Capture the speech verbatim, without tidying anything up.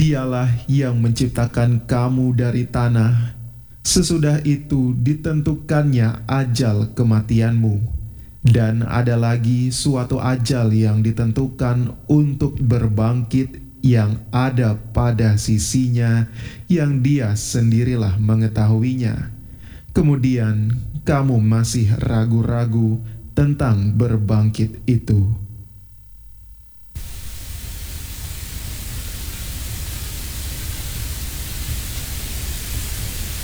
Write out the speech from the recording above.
Dialah yang menciptakan kamu dari tanah. Sesudah itu ditentukannya ajal kematianmu, dan ada lagi suatu ajal yang ditentukan untuk berbangkit yang ada pada sisinya, yang dia sendirilah mengetahuinya. Kemudian kamu masih ragu-ragu tentang berbangkit itu.